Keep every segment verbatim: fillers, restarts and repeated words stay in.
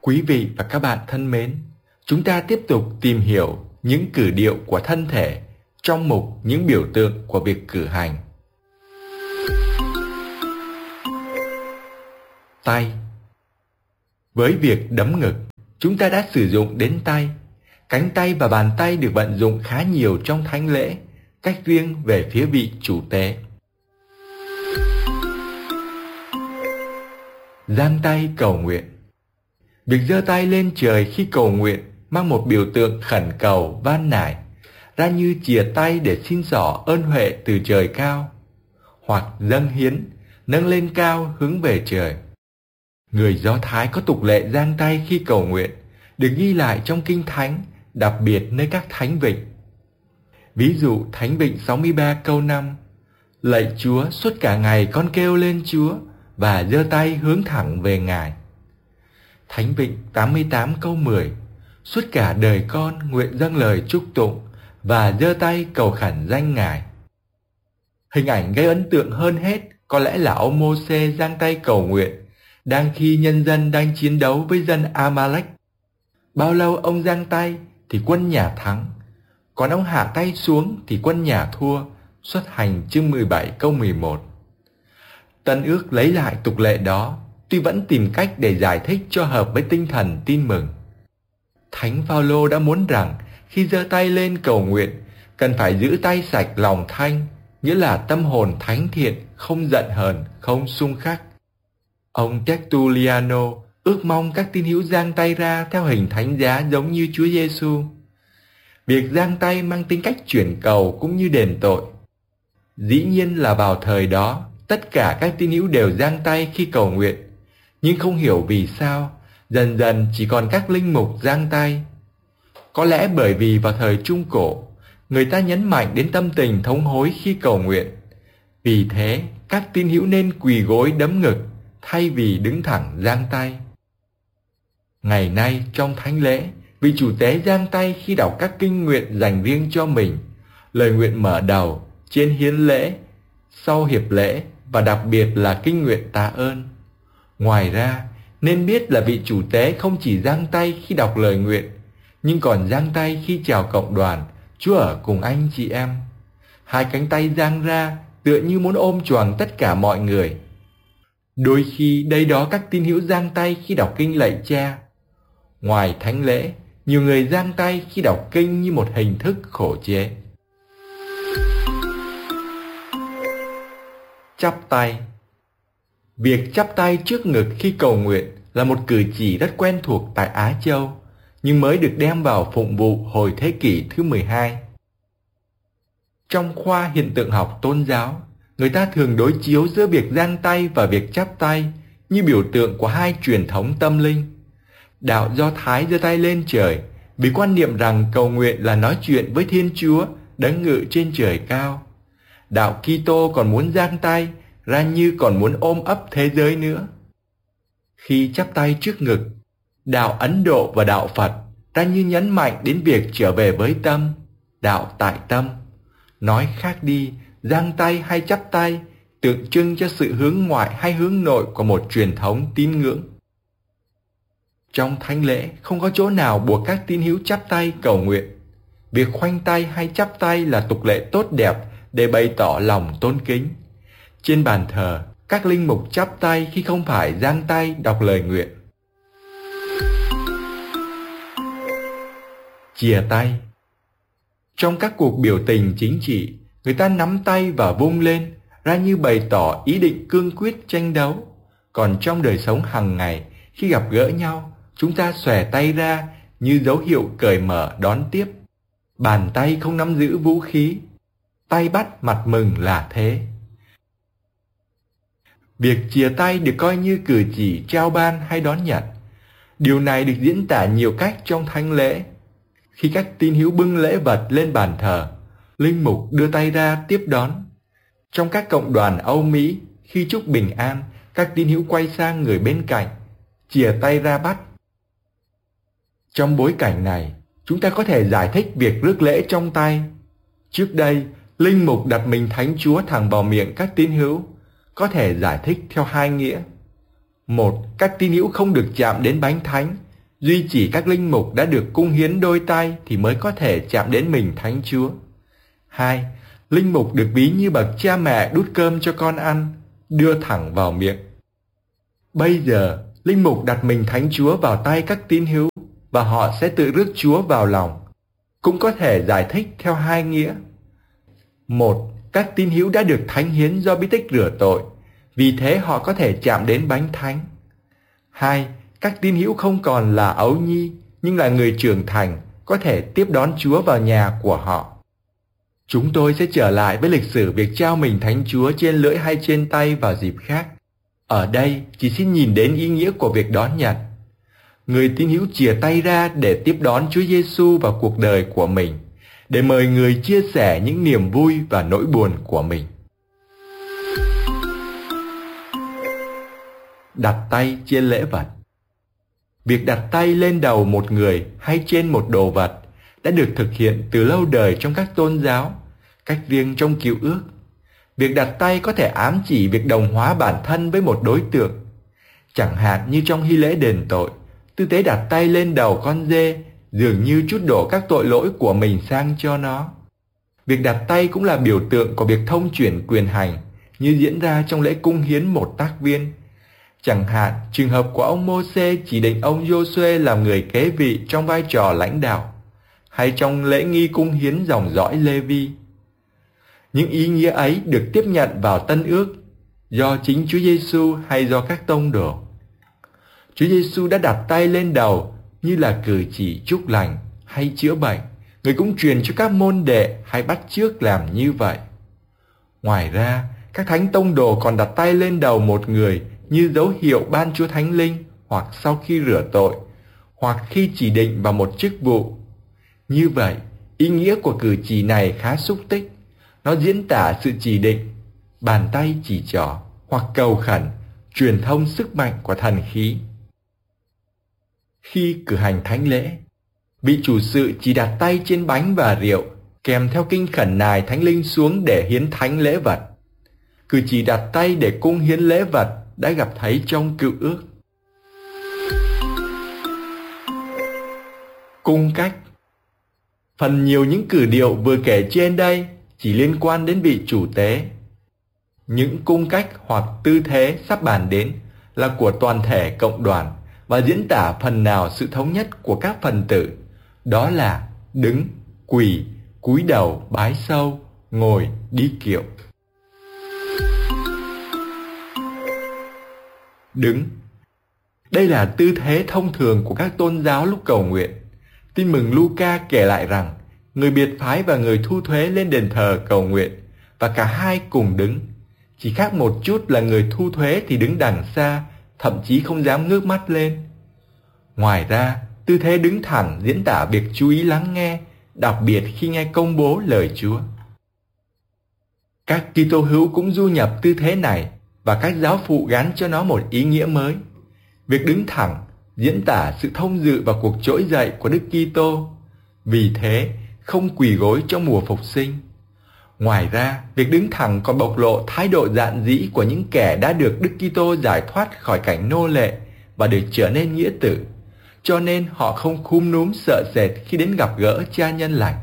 Quý vị và các bạn thân mến, chúng ta tiếp tục tìm hiểu những cử điệu của thân thể trong mục những biểu tượng của việc cử hành. Tay. Với việc đấm ngực, chúng ta đã sử dụng đến tay. Cánh tay và bàn tay được vận dụng khá nhiều trong thánh lễ, cách riêng về phía vị chủ tế. Giang tay cầu nguyện. Việc giơ tay lên trời khi cầu nguyện mang một biểu tượng khẩn cầu van nài, ra như chìa tay để xin xỏ ơn huệ từ trời cao, hoặc dâng hiến, nâng lên cao hướng về trời. Người Do Thái có tục lệ giang tay khi cầu nguyện, được ghi lại trong Kinh Thánh, đặc biệt nơi các thánh vịnh. Ví dụ Thánh Vịnh sáu mươi ba câu năm: Lạy Chúa, suốt cả ngày con kêu lên Chúa và giơ tay hướng thẳng về Ngài. Thánh Vịnh tám mươi tám câu mười: Suốt cả đời con nguyện dâng lời chúc tụng và giơ tay cầu khẩn danh Ngài. Hình ảnh gây ấn tượng hơn hết có lẽ là ông Mô-sê giang tay cầu nguyện đang khi nhân dân đang chiến đấu với dân A-ma-lách. Bao lâu ông giang tay thì quân nhà thắng, còn ông hạ tay xuống thì quân nhà thua. Xuất Hành chương mười bảy câu mười một. Tân ước lấy lại tục lệ đó, tuy vẫn tìm cách để giải thích cho hợp với tinh thần tin mừng. Thánh Phaolô đã muốn rằng khi giơ tay lên cầu nguyện, cần phải giữ tay sạch lòng thanh, nghĩa là tâm hồn thánh thiện, không giận hờn, không xung khắc. Ông Tertulliano ước mong các tín hữu giang tay ra theo hình thánh giá giống như Chúa Giêsu. Việc giang tay mang tính cách chuyển cầu cũng như đền tội. Dĩ nhiên là vào thời đó, tất cả các tín hữu đều giang tay khi cầu nguyện, nhưng không hiểu vì sao, dần dần chỉ còn các linh mục giang tay. Có lẽ bởi vì vào thời Trung Cổ, người ta nhấn mạnh đến tâm tình thống hối khi cầu nguyện. Vì thế, các tín hữu nên quỳ gối đấm ngực, thay vì đứng thẳng giang tay. Ngày nay trong thánh lễ, vị chủ tế giang tay khi đọc các kinh nguyện dành riêng cho mình, lời nguyện mở đầu, trên hiến lễ, sau hiệp lễ và đặc biệt là kinh nguyện tạ ơn. Ngoài ra, nên biết là vị chủ tế không chỉ giang tay khi đọc lời nguyện, nhưng còn giang tay khi chào cộng đoàn, Chúa ở cùng anh chị em. Hai cánh tay giang ra tựa như muốn ôm choàng tất cả mọi người. Đôi khi đây đó các tín hữu giang tay khi đọc kinh lạy Cha. Ngoài thánh lễ, nhiều người giang tay khi đọc kinh như một hình thức khổ chế. Chắp tay. Việc chắp tay trước ngực khi cầu nguyện là một cử chỉ rất quen thuộc tại Á Châu, nhưng mới được đem vào phụng vụ hồi thế kỷ thứ mười hai. Trong khoa hiện tượng học tôn giáo, người ta thường đối chiếu giữa việc giang tay và việc chắp tay như biểu tượng của hai truyền thống tâm linh. Đạo Do Thái giơ tay lên trời vì quan niệm rằng cầu nguyện là nói chuyện với Thiên Chúa đấng ngự trên trời cao. Đạo Kitô còn muốn giang tay ra như còn muốn ôm ấp thế giới nữa. Khi chắp tay trước ngực, đạo Ấn Độ và đạo Phật ra như nhấn mạnh đến việc trở về với tâm, đạo tại tâm. Nói khác đi, giang tay hay chắp tay tượng trưng cho sự hướng ngoại hay hướng nội của một truyền thống tín ngưỡng. Trong thánh lễ không có chỗ nào buộc các tín hữu chắp tay cầu nguyện. Việc khoanh tay hay chắp tay là tục lệ tốt đẹp để bày tỏ lòng tôn kính. Trên bàn thờ, các linh mục chắp tay khi không phải giang tay đọc lời nguyện. Chìa tay. Trong các cuộc biểu tình chính trị, người ta nắm tay và vung lên, ra như bày tỏ ý định cương quyết tranh đấu. Còn trong đời sống hàng ngày, khi gặp gỡ nhau, chúng ta xòe tay ra như dấu hiệu cởi mở đón tiếp. Bàn tay không nắm giữ vũ khí, tay bắt mặt mừng là thế. Việc chìa tay được coi như cử chỉ trao ban hay đón nhận. Điều này được diễn tả nhiều cách trong thánh lễ. Khi các tín hữu bưng lễ vật lên bàn thờ, linh mục đưa tay ra tiếp đón. Trong các cộng đoàn Âu Mỹ, khi chúc bình an, các tín hữu quay sang người bên cạnh, chìa tay ra bắt. Trong bối cảnh này, chúng ta có thể giải thích việc rước lễ trong tay. Trước đây, linh mục đặt mình Thánh Chúa thẳng vào miệng các tín hữu, có thể giải thích theo hai nghĩa. Một, các tín hữu không được chạm đến bánh thánh Duy chỉ các linh mục đã được cung hiến đôi tay thì mới có thể chạm đến mình Thánh Chúa. Hai, linh mục được ví như bậc cha mẹ đút cơm cho con ăn, đưa thẳng vào miệng. Bây giờ, linh mục đặt mình Thánh Chúa vào tay các tín hữu và họ sẽ tự rước Chúa vào lòng. Cũng có thể giải thích theo hai nghĩa. Một, các tín hữu đã được thánh hiến do bí tích rửa tội, vì thế họ có thể chạm đến bánh thánh. Hai, các tín hữu không còn là ấu nhi, nhưng là người trưởng thành, có thể tiếp đón Chúa vào nhà của họ. Chúng tôi sẽ trở lại với lịch sử việc trao mình Thánh Chúa trên lưỡi hay trên tay vào dịp khác. Ở đây chỉ xin nhìn đến ý nghĩa của việc đón nhận. Người tín hữu chìa tay ra để tiếp đón Chúa Giêsu vào cuộc đời của mình, để mời người chia sẻ những niềm vui và nỗi buồn của mình. Đặt tay trên lễ vật. Việc đặt tay lên đầu một người hay trên một đồ vật đã được thực hiện từ lâu đời trong các tôn giáo, cách riêng trong Cựu Ước. Việc đặt tay có thể ám chỉ việc đồng hóa bản thân với một đối tượng. Chẳng hạn như trong hy lễ đền tội, tư tế đặt tay lên đầu con dê dường như trút đổ các tội lỗi của mình sang cho nó. Việc đặt tay cũng là biểu tượng của việc thông chuyển quyền hành, như diễn ra trong lễ cung hiến một tác viên. Chẳng hạn, trường hợp của ông Mô-sê chỉ định ông Giô-suê làm người kế vị trong vai trò lãnh đạo, hay trong lễ nghi cung hiến dòng dõi Lê-vi. Những ý nghĩa ấy được tiếp nhận vào Tân Ước do chính Chúa Giêsu hay do các tông đồ. Chúa Giêsu đã đặt tay lên đầu như là cử chỉ chúc lành hay chữa bệnh. Người cũng truyền cho các môn đệ hay bắt chước làm như vậy. Ngoài ra, các thánh tông đồ còn đặt tay lên đầu một người như dấu hiệu ban Chúa Thánh Linh, hoặc sau khi rửa tội, hoặc khi chỉ định vào một chức vụ. Như vậy, ý nghĩa của cử chỉ này khá xúc tích. Nó diễn tả sự chỉ định, bàn tay chỉ trỏ, hoặc cầu khẩn, truyền thông sức mạnh của thần khí. Khi cử hành thánh lễ, vị chủ sự chỉ đặt tay trên bánh và rượu, kèm theo kinh khẩn nài Thánh Linh xuống để hiến thánh lễ vật. Cử chỉ đặt tay để cung hiến lễ vật đã gặp thấy trong Cựu Ước. Cung cách. Phần nhiều những cử điệu vừa kể trên đây chỉ liên quan đến vị chủ tế. Những cung cách hoặc tư thế sắp bàn đến là của toàn thể cộng đoàn và diễn tả phần nào sự thống nhất của các phần tử, đó là đứng, quỳ, cúi đầu, bái sâu, ngồi, đi kiệu. Đứng. Đây là tư thế thông thường của các tôn giáo lúc cầu nguyện. Tin mừng Luca kể lại rằng người biệt phái và người thu thuế lên đền thờ cầu nguyện, và cả hai cùng đứng. Chỉ khác một chút là người thu thuế thì đứng đằng xa, thậm chí không dám ngước mắt lên. Ngoài ra, tư thế đứng thẳng diễn tả việc chú ý lắng nghe, đặc biệt khi nghe công bố lời Chúa. Các Kitô hữu cũng du nhập tư thế này, và các giáo phụ gắn cho nó một ý nghĩa mới. Việc đứng thẳng diễn tả sự thông dự vào cuộc trỗi dậy của Đức Kitô. Vì thế, không quỳ gối trong mùa phục sinh. Ngoài ra, việc đứng thẳng còn bộc lộ thái độ dạn dĩ của những kẻ đã được Đức Kitô giải thoát khỏi cảnh nô lệ và được trở nên nghĩa tử, cho nên họ không khúm núm sợ sệt khi đến gặp gỡ Cha Nhân Lành.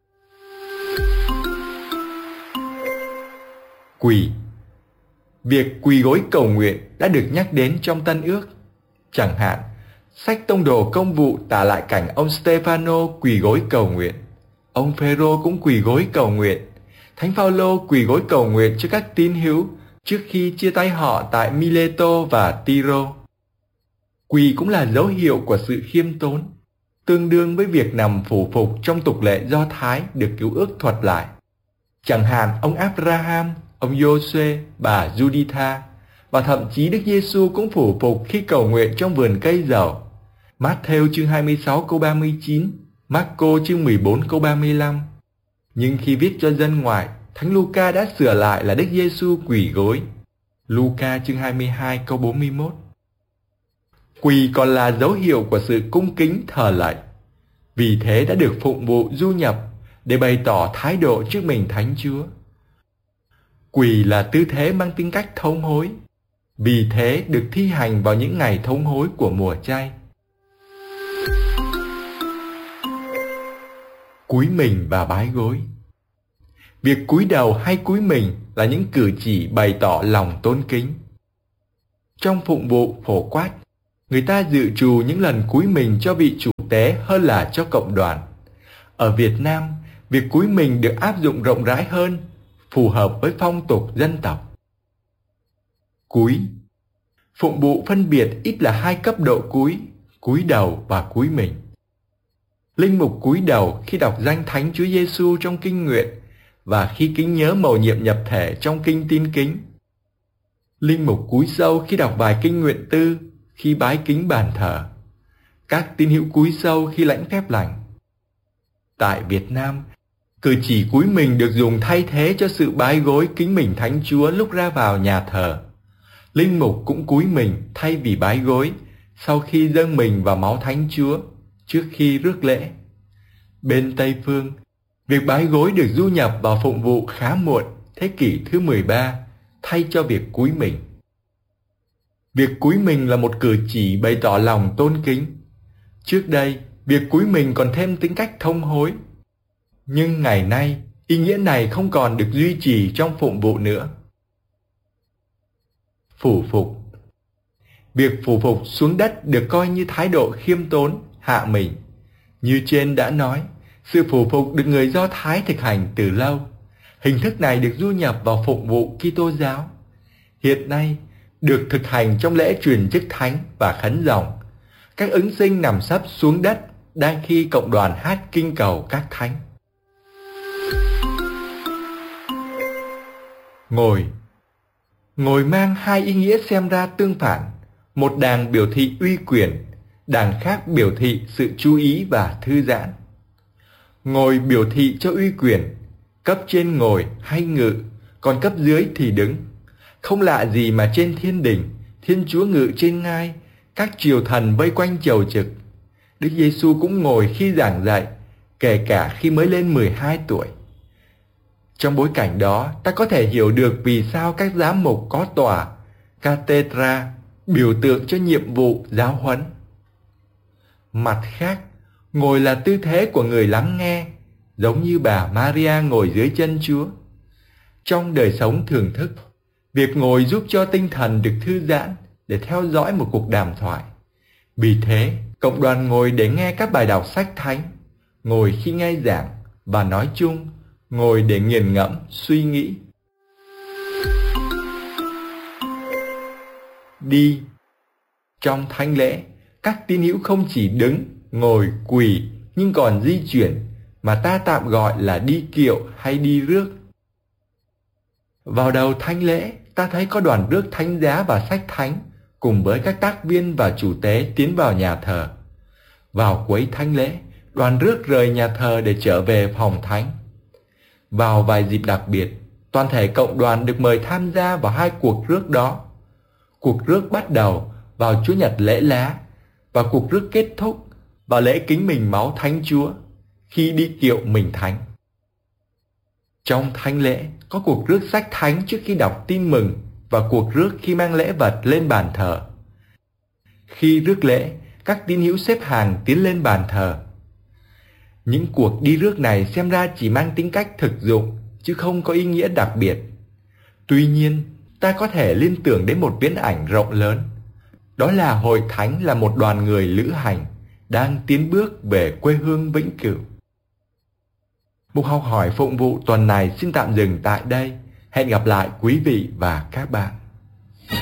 Quỳ. Việc quỳ gối cầu nguyện đã được nhắc đến trong Tân Ước. Chẳng hạn, sách Tông đồ Công vụ tả lại cảnh ông Stefano quỳ gối cầu nguyện. Ông Phêrô cũng quỳ gối cầu nguyện. Thánh Phaolô quỳ gối cầu nguyện cho các tín hữu trước khi chia tay họ tại Mileto và Tyro. Quỳ cũng là dấu hiệu của sự khiêm tốn, tương đương với việc nằm phủ phục trong tục lệ Do Thái được Cứu Ước thuật lại. Chẳng hạn ông Abraham, ông Giô-suê, bà Giuditha, và thậm chí Đức Giêsu cũng phủ phục khi cầu nguyện trong vườn cây dầu. Mát-thêu chương hai mươi sáu câu ba mươi chín, Mác-cô chương mười bốn câu ba mươi lăm. Nhưng khi viết cho dân ngoại, Thánh Luca đã sửa lại là Đức Giêsu quỳ gối. Luca chương hai mươi hai câu bốn mươi mốt. Quỳ còn là dấu hiệu của sự cung kính thờ lạy. Vì thế đã được phụng vụ du nhập để bày tỏ thái độ trước mình Thánh Chúa. Quỳ là tư thế mang tính cách thống hối. Vì thế được thi hành vào những ngày thống hối của mùa chay. Cúi mình và bái gối. Việc cúi đầu hay cúi mình là những cử chỉ bày tỏ lòng tôn kính. Trong phụng vụ phổ quát, người ta dự trù những lần cúi mình cho vị chủ tế hơn là cho cộng đoàn. Ở Việt Nam, việc cúi mình được áp dụng rộng rãi hơn, phù hợp với phong tục dân tộc. Cúi. Phụng vụ phân biệt ít là hai cấp độ cúi, cúi đầu và cúi mình. Linh mục cúi đầu khi đọc danh Thánh Chúa Giêsu trong kinh nguyện và khi kính nhớ mầu nhiệm nhập thể trong kinh tin kính. Linh mục cúi sâu khi đọc bài kinh nguyện tư, khi bái kính bàn thờ. Các tín hữu cúi sâu khi lãnh phép lành. Tại Việt Nam, cử chỉ cúi mình được dùng thay thế cho sự bái gối kính mình Thánh Chúa lúc ra vào nhà thờ. Linh mục cũng cúi mình thay vì bái gối sau khi dâng mình vào máu Thánh Chúa trước khi rước lễ. Bên Tây Phương, việc bái gối được du nhập vào phụng vụ khá muộn, thế kỷ thứ mười ba, thay cho việc cúi mình. Việc cúi mình là một cử chỉ bày tỏ lòng tôn kính. Trước đây, việc cúi mình còn thêm tính cách thông hối. Nhưng ngày nay, ý nghĩa này không còn được duy trì trong phụng vụ nữa. Phủ phục. Việc phủ phục xuống đất được coi như thái độ khiêm tốn, hạ mình. Như trên đã nói, sự phủ phục được người Do Thái thực hành từ lâu. Hình thức này được du nhập vào phụng vụ Kitô giáo. Hiện nay, được thực hành trong lễ truyền chức thánh và khấn dòng. Các ứng sinh nằm sấp xuống đất đang khi cộng đoàn hát kinh cầu các thánh. Ngồi. Ngồi mang hai ý nghĩa xem ra tương phản. Một đàng biểu thị uy quyền, đàng khác biểu thị sự chú ý và thư giãn. Ngồi biểu thị cho uy quyền, cấp trên ngồi hay ngự, còn cấp dưới thì đứng. Không lạ gì mà trên thiên đình, Thiên Chúa ngự trên ngai, các triều thần vây quanh chầu trực. Đức Giêsu cũng ngồi khi giảng dạy, kể cả khi mới lên mười hai tuổi. Trong bối cảnh đó, ta có thể hiểu được vì sao các giám mục có tòa, cathedra, biểu tượng cho nhiệm vụ giáo huấn. Mặt khác, ngồi là tư thế của người lắng nghe, giống như bà Maria ngồi dưới chân Chúa. Trong đời sống thường thức, việc ngồi giúp cho tinh thần được thư giãn để theo dõi một cuộc đàm thoại. Vì thế, cộng đoàn ngồi để nghe các bài đọc sách thánh, ngồi khi nghe giảng và nói chung, ngồi để nghiền ngẫm, suy nghĩ. Đi. Trong thánh lễ, các tín hữu không chỉ đứng, ngồi, quỳ nhưng còn di chuyển, mà ta tạm gọi là đi kiệu hay đi rước. Vào đầu thánh lễ, ta thấy có đoàn rước thánh giá và sách thánh cùng với các tác viên và chủ tế tiến vào nhà thờ. Vào cuối thánh lễ, đoàn rước rời nhà thờ để trở về phòng thánh. Vào vài dịp đặc biệt, toàn thể cộng đoàn được mời tham gia vào hai cuộc rước đó. Cuộc rước bắt đầu vào Chúa Nhật lễ lá và cuộc rước kết thúc vào lễ kính mình máu Thánh Chúa khi đi kiệu mình thánh. Trong thánh lễ có cuộc rước sách thánh trước khi đọc tin mừng và cuộc rước khi mang lễ vật lên bàn thờ. Khi rước lễ, các tín hữu xếp hàng tiến lên bàn thờ. Những cuộc đi rước này xem ra chỉ mang tính cách thực dụng chứ không có ý nghĩa đặc biệt. Tuy nhiên, ta có thể liên tưởng đến một viễn ảnh rộng lớn. Đó là hội thánh là một đoàn người lữ hành đang tiến bước về quê hương vĩnh cửu. Mục học hỏi phụng vụ tuần này xin tạm dừng tại đây. Hẹn gặp lại quý vị và các bạn.